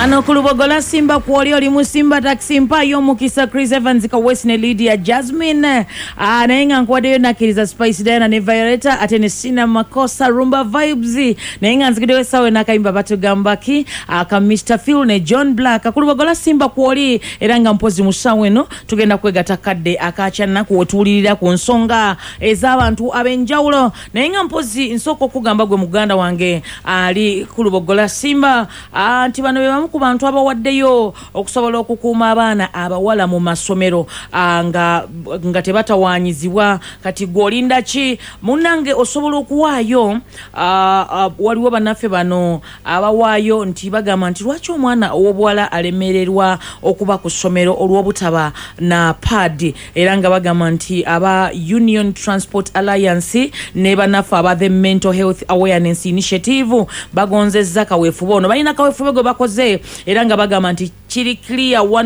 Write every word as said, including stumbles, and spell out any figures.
Ano kulubogola Simba kuoli oli musimba taxi mpa yomukisa Chris Evans ka Western Lydia Jasmine anainga nkwadeyo nakiriza Spice Diana ne Violeta atene sina makosa rumba vibes nainga nzikidewe sawe nakaimba batugambaki aka Mister Phil ne John Black kulubogola Simba kuoli eranga mpozi musaweno tugenda kwegata kadde akacha naku otulirira ku nsonga ez'abantu abenjawulo nainga mpozi nsoko kugamba gwe muganda wange ali kulubogola Simba anti bano ku bantu abawaddeyo okusobola okukuuma abaana abawala mu masomero nga nga tebatawanyizibwa kati golinda ki munange osobola okuwaayo waliwo banaffe bano abawaayo nti bagamba nti lwaki omwana ow'obuwala alemererwa okuba ku ssomero olw'obutaba na pad era nga bagamba nti aba Union Transport Alliance ne banaffe aba the Mental Health Awareness Initiative bagonzezza kaweefube ono balina kaweefube gwe bakoze era nga bagamba nti kiri clear one